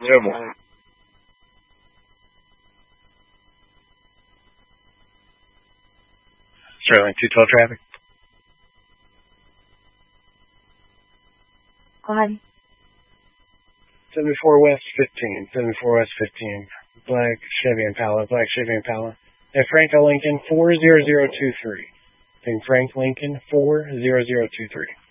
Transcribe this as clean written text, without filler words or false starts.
No more. Sterling 212 traffic. Hi. 74 West 15. 74 West 15. Black Chevy Impala. Black Chevy Impala. And Franco Lincoln 40023. Frank Lincoln 40023.